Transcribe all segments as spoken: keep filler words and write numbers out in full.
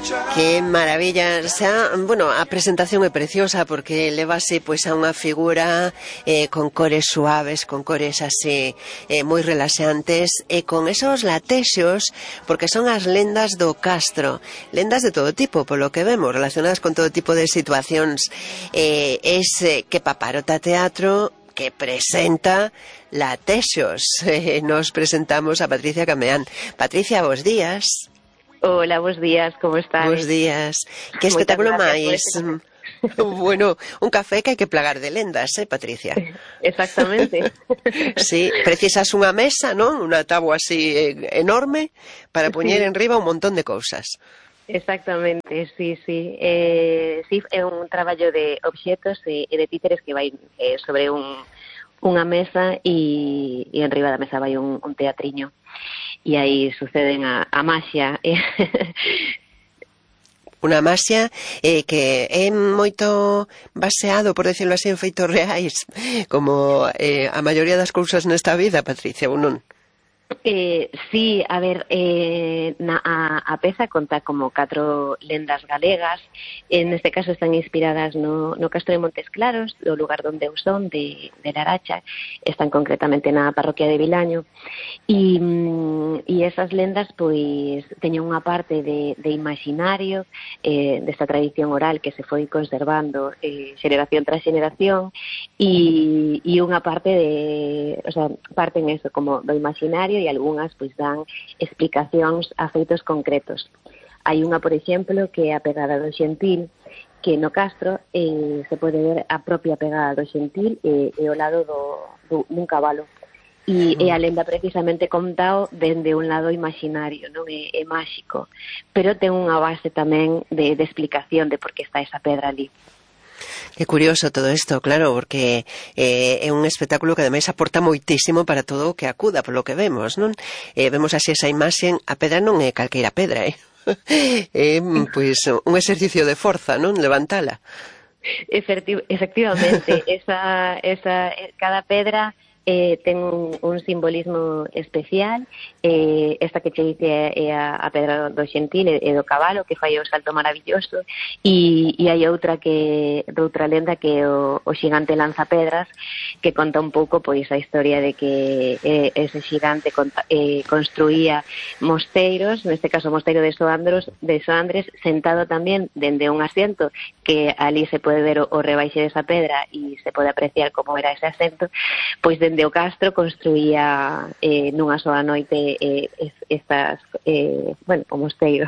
Que maravilla, xa, bueno, a presentación é preciosa porque levase pois a unha figura eh, con cores suaves, con cores así eh, moi relaxantes e con esos latexos, porque son as lendas do Castro, lendas de todo tipo, polo que vemos, relacionadas con todo tipo de situacións. Eh, es eh, que Paparota Teatro que presenta Latexos. Eh, nos presentamos a Patricia Cameán. Patricia, bos días. Hola, bos días, como estás? Bos días. Que espectáculo máis... Bueno, un café que hai que plagar de lendas, eh, Patricia? Exactamente. Sí, precisas unha mesa, non? Unha táboa así eh, enorme para poñer sí. enriba un montón de cousas. Exactamente, sí, sí. Eh, sí, é un traballo de obxetos e, e de títeres que vai eh, sobre un, unha mesa e, e enriba da mesa vai un, un teatriño. E aí suceden a, a maxia. Unha maxia eh, que é moito baseado, por decirlo así, en feitos reais, como eh, a maioría das cousas nesta vida, Patricia, ou non? Eh, sí, a ver, eh, na, a, a peza conta como catro lendas galegas. En este caso están inspiradas no, no Castro de Montes Claros, do lugar onde eu son, de, de Laracha. Están concretamente na parroquia de Vilaño. E, mm, e esas lendas, pois, teñen unha parte de, de imaginario, eh, desta tradición oral que se foi conservando eh, xeración tras xeración, e, e unha parte de, o sea, parten eso, como do imaginario, e algunhas pois dan explicacións a feitos concretos. Hai unha, por exemplo, que é a pegada do xentil, que no Castro eh, se pode ver a propia pegada do xentil e, e ao lado do, do, dun cabalo. E, e a lenda precisamente contao dende un lado imaginario, non é, é máxico, pero ten unha base tamén de, de explicación de por que está esa pedra ali. Que curioso todo isto, claro, porque eh, é un espectáculo que ademais aporta moitísimo para todo o que acuda, polo que vemos, non? Eh, vemos así esa imaxe, a pedra non é calqueira pedra, eh? É, pois, un exercicio de forza, non? Levantala. Efecti- efectivamente, esa, esa, cada pedra eh, ten un, un simbolismo especial. Eh, esta que che dice é a, a pedra do xentil e do cabalo, que fai o salto maravilloso, e, e hai outra que doutra lenda que é o, o xigante lanzapedras, que conta un pouco pois a historia de que eh, ese xigante conta, eh, construía mosteiros, neste caso o mosteiro de Soandros, de Soandres, sentado tamén dende un asiento, que ali se pode ver o, o rebaixe desa pedra e se pode apreciar como era ese asento, pois dende o Castro construía eh, nunha soa noite eh, estas, eh, bueno, o mosteiro.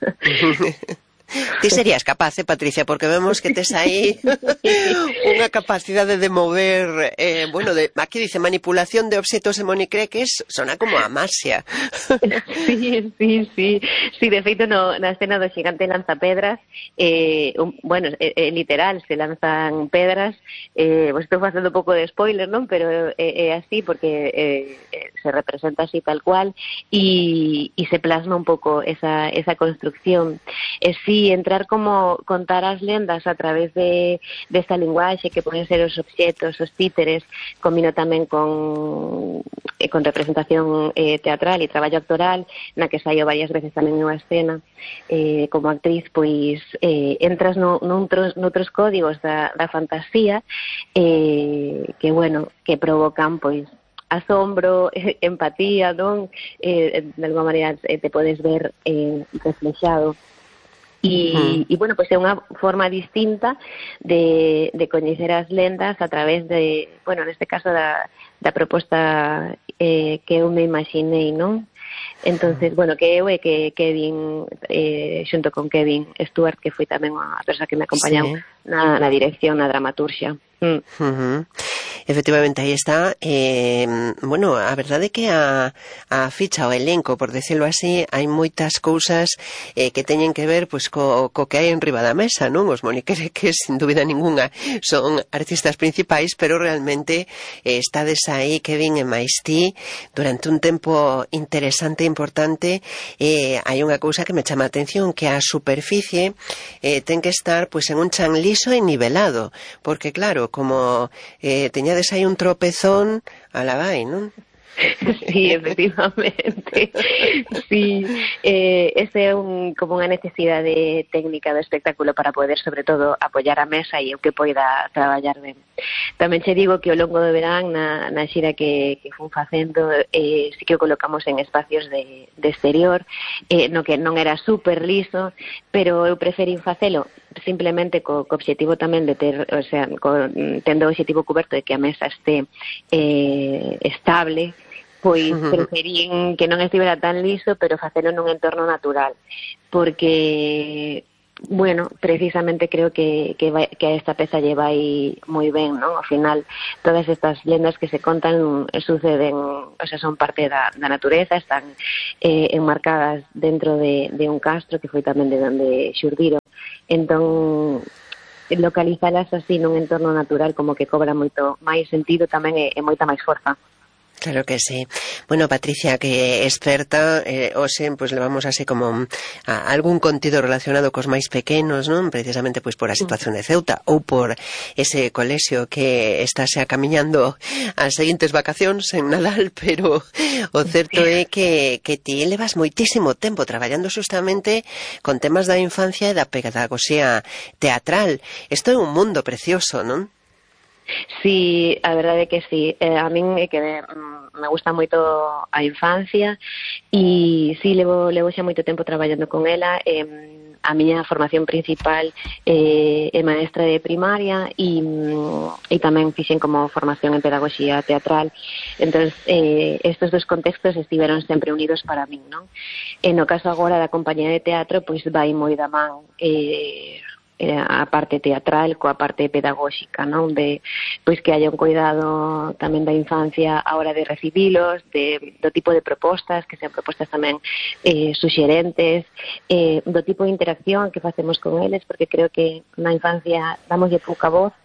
Ti serías capaz, eh, Patricia, porque vemos que tes aí unha capacidade de mover, eh, bueno, de, aquí dice manipulación de obxetos e monicreques, sona como a maxia. Sí, sí, sí, sí, de feito no, na escena do xigante lanzapedras, eh, un, bueno, é, é literal, se lanzan pedras, eh, pues estou facendo un pouco de spoiler, non? Pero é, é así porque eh, se representa así tal cual e, e se plasma un pouco esa, esa construcción. E sí, entrar como contar as lendas a través de desta linguaxe que poden ser os obxetos, os títeres, combino tamén con eh, con representación eh, teatral e traballo actoral, na que saio varias veces tamén nunha escena eh, como actriz, pois eh, entras no, noutros, noutros códigos da, da fantasía eh, que, bueno, que provocan, pois, asombro, empatía, non? Eh, de alguma maneira eh, te podes ver eh, reflexado. E, e, bueno, pois é unha forma distinta de, de coñecer as lendas a través de, bueno, neste caso da, da proposta eh, que eu me imaginei, non? Entonces, bueno, que eu e que Kevin, eh, xunto con Kevin Stewart, que foi tamén a persoa que me acompañou sí. na, na dirección, na dramaturxia. Mm. Uh-huh. Efectivamente, aí está. Eh, bueno, a verdade é que a, a ficha, o elenco, por decirlo así, hai moitas cousas eh, que teñen que ver pois, co, co que hai en riba da mesa, non? Os moniquereques, sin dúbida ninguna, son artistas principais, pero realmente eh, estades aí, Kevin e máis ti, durante un tempo interesante e importante. Eh, hai unha cousa que me chama a atención, que a superficie eh, ten que estar pois, en un chan liso e nivelado, porque claro, como eh, teñades aí un tropezón, ala vai, non? Sí, efectivamente. Sí, eh, ese é un, como unha necesidade técnica do espectáculo para poder, sobre todo, apoiar a mesa e o que poida traballar ben. Tamén che digo que ao longo do verán, na, na xira que, que fun facendo, eh, sí que o colocamos en espacios de, de exterior, eh, no que non era super liso, pero eu preferín facelo simplemente co, co obxectivo tamén de ter, o sea, co, tendo o obxectivo coberto de que a mesa este eh, estable, pois preferín que non estivera tan liso, pero facelo nun entorno natural, porque, bueno, precisamente creo que, que, vai, que a esta peza lle vai moi ben, non? Ao final, todas estas lendas que se contan suceden, o sea, son parte da, da natureza, están eh, enmarcadas dentro de, de un castro, que foi tamén de onde xurdiron. Entón, localizalas así nun entorno natural como que cobra moito máis sentido tamén e, e moita máis forza. Claro que sí. Bueno, Patricia, que experta, eh, hoxe, pues le vamos así como a algún contido relacionado cos máis pequenos, non? Precisamente pois por a situación de Ceuta ou por ese colexio que está xa camiñando as seguintes vacacións en Nadal, pero o certo é que, que ti levas moitísimo tempo traballando justamente con temas da infancia e da pedagogía teatral. Isto é un mundo precioso, non? Sí, a verdade é que sí. Eh, a min é que me, me gusta moito a infancia e sí, levo, levo xa moito tempo traballando con ela. Eh, a miña formación principal eh, é maestra de primaria e, e tamén fixen como formación en pedagogía teatral. Entón, eh, estes dos contextos estiveron sempre unidos para min, non? E no caso agora da compañía de teatro, pois vai moi da man eh, a parte teatral coa parte pedagóxica, non? De, pois que haya un cuidado tamén da infancia a hora de recibilos, de, do tipo de propostas, que sean propostas tamén eh, suxerentes, eh, do tipo de interacción que facemos con eles, porque creo que na infancia damoslle pouca voz,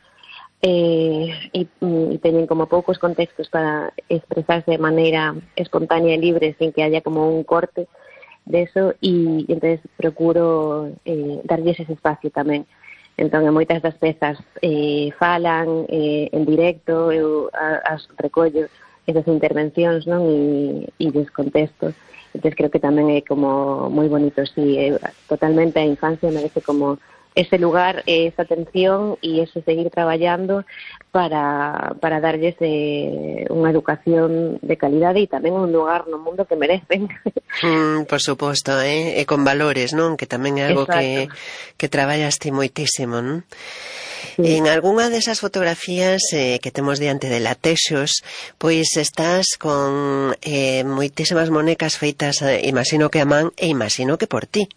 eh, e, e teñen como poucos contextos para expresarse de maneira espontánea e libre sin que haya como un corte de eso, e entonces procuro eh, darlles ese espacio tamén. Entón, en moitas das pezas eh, falan eh, en directo, eu as recollo esas intervencións, non? E, e descontextos. Entón, creo que tamén é como moi bonito, sí, eh, totalmente a infancia merece como ese lugar, esa atención e ese seguir traballando para, para darlles eh, unha educación de calidade e tamén un lugar no mundo que merecen. Mm, por suposto, eh? E con valores, non? Que tamén é algo que, que traballas ti moitísimo, non? Sí. En algunha desas fotografías eh, que temos diante de Latexos, pois estás con eh, moitísimas monecas feitas, eh, imagino que a man e imagino que por ti.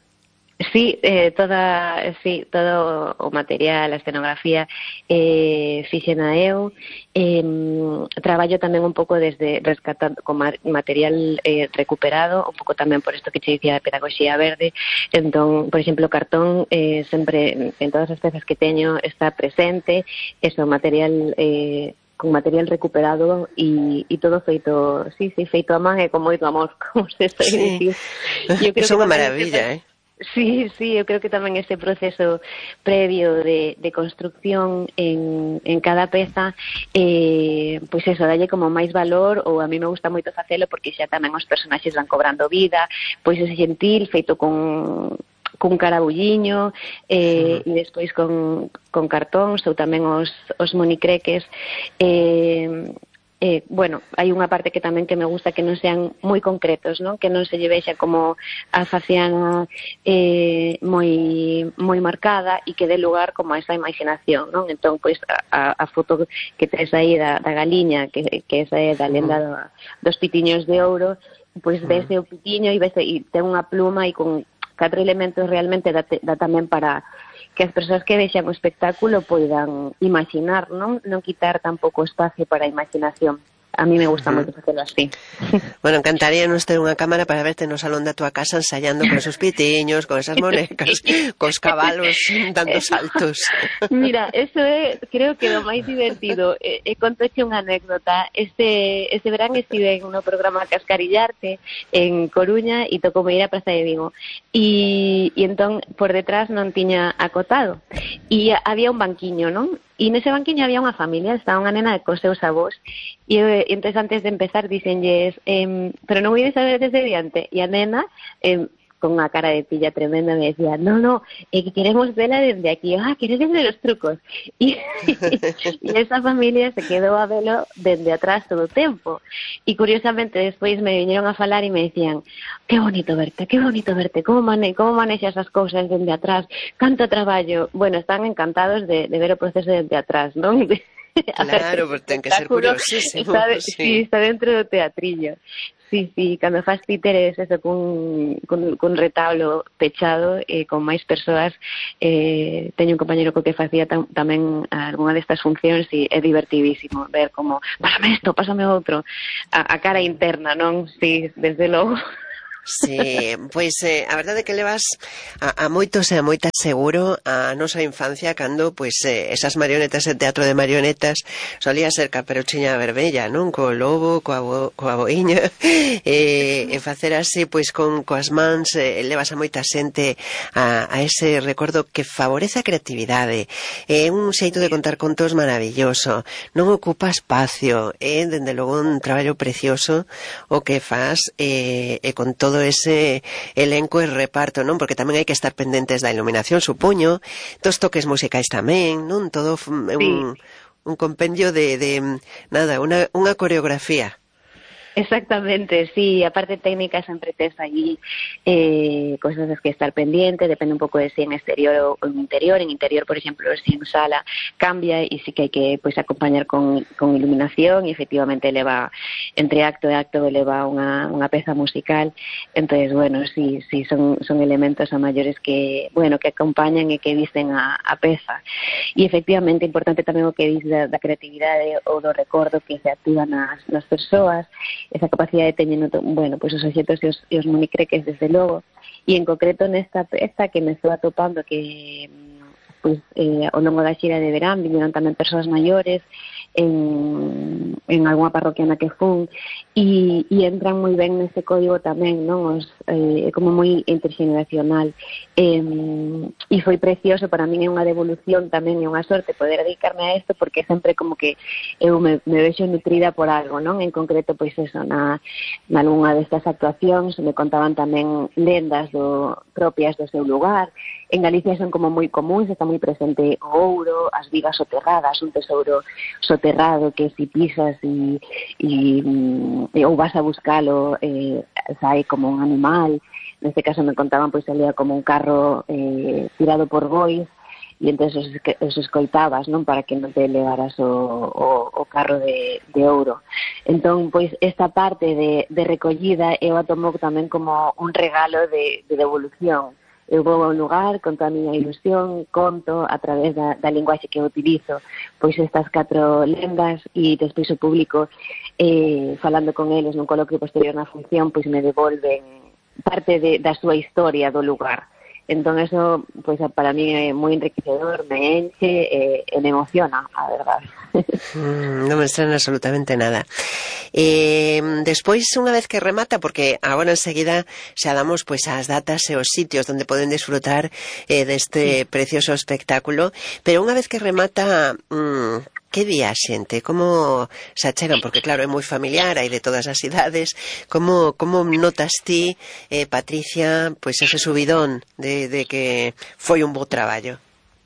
Sí, eh, toda, sí, todo o material, a escenografía eh, fixena eu. Eh, traballo tamén un pouco desde rescatando con material eh, recuperado, un pouco tamén por isto que che dicía de pedagogía verde. Entón, por exemplo, cartón eh, sempre en todas as pezas que teño está presente, eso, material eh, con material recuperado e, e todo feito, sí, sí, feito a man e con moito amor, como se está sí. dicir. É unha maravilla, eh? Sí, sí, eu creo que tamén ese proceso previo de, de construcción en, en cada peza, eh, pois eso, dalle como máis valor, ou a mí me gusta moito facelo porque xa tamén os personaxes van cobrando vida, pois ese gentil feito con cun carabulliño eh, e despois con, con cartóns ou tamén os, os monicreques. eh, Eh, bueno, hai unha parte que tamén que me gusta que non sean moi concretos, non? Que non se lle vexa como a faciana eh, moi moi marcada e que dé lugar como a esa imaginación, non? Entón, pois, a, a foto que tes aí da, da galiña, que, que esa é da lenda do, dos pitiños de ouro, pois vese o pitiño e vese, e ten unha pluma e con catro elementos realmente dá, dá tamén para que as persoas que vexan o espectáculo poidan imaginar, non? Non quitar tampouco espacio para a imaginación. A mí me gusta uh-huh. moito facelo así. Bueno, encantaría nos ter unha cámara para verte no salón da tua casa ensayando con esos pitiños, con esas monecas, cos cabalos dando saltos. Mira, eso é, creo que o máis divertido. E, e contoche unha anécdota. Este, este verán estive no programa Cascarillarte en Coruña e tocou ir a Praza de Vigo. E, e entón, por detrás non tiña acotado. E había un banquiño, non? e nese banquiño había unha familia, estaba unha nena cos seus avós, e, e entón antes de empezar dixenlles, eh, pero non ides a ver desde diante, e a nena, eh, con unha cara de pilla tremenda, me decía, no, no, eh, que queremos verla desde aquí. Ah, queres desde los trucos. E, e esa familia se quedou a velo desde atrás todo o tempo. E curiosamente despois me viñeron a falar e me decían, que bonito verte, que bonito verte, como, mane como manexas as cousas desde atrás, canto traballo. Bueno, están encantados de, de ver o proceso desde atrás, non? Claro, pues ten que ser curiosísimo. Está, de, sí. sí, está dentro do teatrillo. Sí, sí, cando faz títeres eso cun, cun, cun retablo pechado e eh, con máis persoas, eh, teño un compañero co que facía tam, tamén algunha destas funcións e é divertidísimo ver como, pásame isto, pásame outro, a, a cara interna, non? Sí, desde logo. Sí, pois eh, a verdade é que levas a, a moitos e a moitas seguro a nosa infancia cando pois eh, esas marionetas de teatro de marionetas solía ser Caperuchiña Verbella, non? Co lobo, coa, bo, coa boiña e, e facer así pois con coas mans eh, levas a moita xente a, a ese recordo que favorece a creatividade, é un xeito de contar contos maravilloso, non ocupa espacio, é dende logo un traballo precioso o que faz eh, e con todo ese elenco e reparto, non? Porque tamén hai que estar pendentes da iluminación, supoño, dos toques musicais tamén, non? Todo é un, sí. un compendio de, de nada, unha, unha coreografía. Exactamente, sí, a parte técnica sempre tes aí eh, cosas das que estar pendiente, depende un pouco de si en exterior ou en interior. En interior, por exemplo, si en sala cambia e sí que hai que pois, acompañar con, con iluminación e efectivamente leva, entre acto e acto leva unha, unha peza musical. Entonces, bueno, sí, sí, son, son elementos a maiores que, bueno, que acompañan e que dicen a, a peza. E efectivamente, importante tamén o que dice da, da creatividade ou do recordo que se activa nas, nas persoas, esa capacidade teñen, bueno, pois os obxetos e os, e os monicreques desde logo, e en concreto nesta peza que me estou atopando que pois eh, ao longo da xira de verán viñeron tamén persoas maiores en, en algunha parroquia na que fun e, e entran moi ben nese código tamén, non? Os, eh, como moi interxeneracional eh, e foi precioso, para min é unha devolución tamén e unha sorte poder dedicarme a isto porque sempre como que eu me, me vexo nutrida por algo, non? En concreto, pois eso, na, na algunha destas actuacións me contaban tamén lendas do, propias do seu lugar. En Galicia son como moi comuns, está moi presente o ouro, as vigas soterradas, un tesouro soterrado que si pisas e, e, e ou vas a buscalo eh, sai como un animal. Neste caso me contaban pois salía como un carro eh, tirado por bois e entón os, os escoitabas, non, para que non te levaras o, o, o carro de, de ouro. Entón, pois, esta parte de, de recollida eu a tomo tamén como un regalo de, de devolución. Eu vou a un lugar, conto a miña ilusión, conto a través da, da linguaxe que eu utilizo, pois estas catro lendas e despois o público eh, falando con eles nun coloquio posterior na función, pois me devolven parte de, da súa historia do lugar. Entón eso, pois para mí é moi enriquecedor, me enche e, e me emociona, a verdade. Mm, non me estrena absolutamente nada. Eh, despois, unha vez que remata, porque agora enseguida xa damos pois as datas e os sitios onde poden disfrutar eh, deste precioso espectáculo, pero unha vez que remata, mm, que di a xente? Como se achegan? Porque claro, é moi familiar, hai de todas as idades. Como, como notas ti, eh, Patricia, pois ese subidón de, de que foi un bo traballo?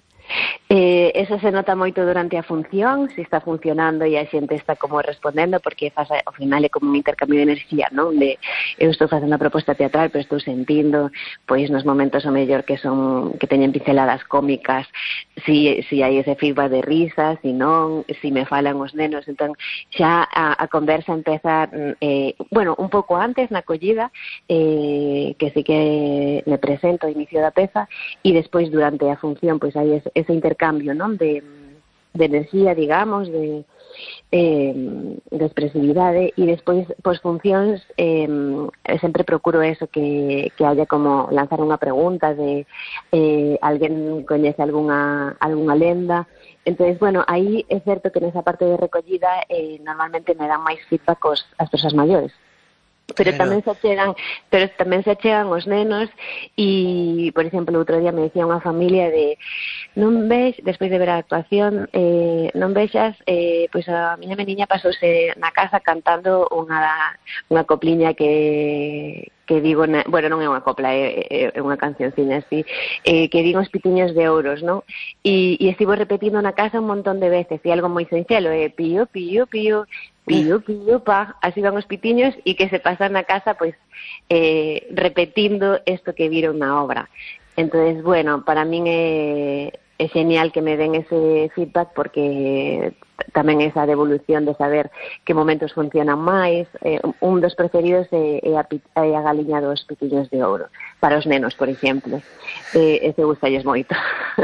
Eh, eso se nota moito durante a función, se está funcionando e a xente está como respondendo, porque faz, ao final é como un intercambio de enerxía, non? De, eu estou facendo a proposta teatral, pero estou sentindo, pois nos momentos o mellor que son que teñen pinceladas cómicas, si, si hai ese feedback de risa, si non, si me falan os nenos, entón xa a, a conversa empeza, eh, bueno, un pouco antes na acollida, eh, que sí que me presento ao inicio da peza, e despois durante a función, pois hai ese, ese intercambio, non? De, de enerxía, digamos, de, eh, de expresividade, e despois, pois, funcións, eh, sempre procuro eso, que, que haya como lanzar unha pregunta de eh, alguén coñece algunha, algunha lenda. Entonces, bueno, aí é certo que nesa parte de recollida eh, normalmente me dan máis feedback os, as persoas maiores. Pero claro, tamén se achegan, pero tamén se achegan os nenos e, por exemplo, outro día me decía unha familia de non veix, despois de ver a actuación, eh, non vexas, eh, pois a miña meniña pasouse na casa cantando unha, unha copliña que que digo, na, bueno, non é unha copla, é, é unha cancionciña así, eh, que digo os pitiños de ouros, non? E, e estivo repetindo na casa un montón de veces, e algo moi sencillo, é pío, pío, pío, pío, pío, pa, así van os pitiños, e que se pasan na casa, pois, eh, repetindo isto que viron na obra. Entonces, bueno, para min é, é genial que me den ese feedback, porque tamén esa devolución de saber que momentos funcionan máis. Eh, un dos preferidos é, é, a, é a galiña dos pitiños de ouro, para os nenos, por exemplo. Eh, ese gustalles moito.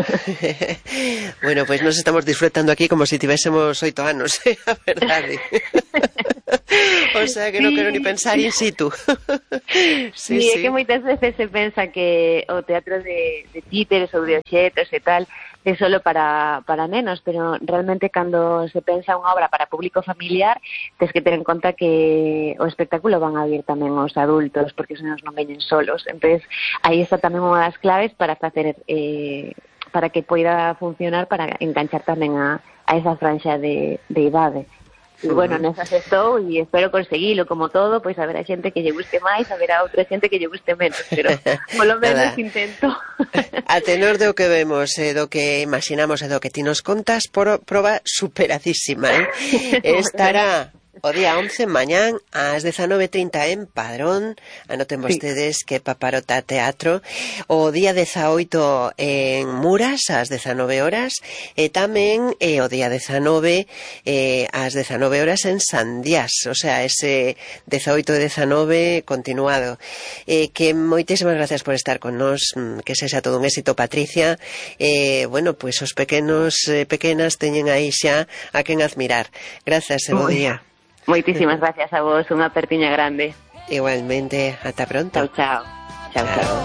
Bueno, pois pues nos estamos disfrutando aquí como se si tivésemos oito anos, eh, a verdade. O sea, que sí. Non quero ni pensar in situ. Sí, sí, é que moitas veces se pensa que o teatro de, de títeres ou de obxetos e tal é solo para, para nenos, pero realmente cando se pensa unha obra para público familiar, tens que ter en conta que o espectáculo van a vir tamén os adultos, porque os nenos non veñen solos. Entonces, aí está tamén unha das claves para facer, eh, para que poida funcionar, para enganchar tamén a, a esa franxa de, de idade. E, bueno, nesas estou e espero conseguilo, como todo, pois haberá xente que lle guste máis, haberá outra xente que lle guste menos, pero polo menos intento. A tenor do que vemos, eh, do que imaginamos e do que ti nos contas, por proba superadísima, eh? Estará o día once mañán ás dezanove e trinta en Padrón, anoten vostedes, sí, que Paparota Teatro, o día dezaoito en Muras ás dezanove horas, e tamén eh, o día dezanove eh, ás dezanove horas en Sandiás, o sea, ese dezaoito e dezanove continuado. Eh, que moitísimas gracias por estar con nós, que sexa todo un éxito, Patricia. Eh, bueno, pois pues, os pequenos e eh, pequenas teñen aí xa a quen admirar. Gracias e bo día. Moitísimas gracias a vos, unha apertiña grande. Igualmente, ata pronto. Chao, chao. Chao, chao.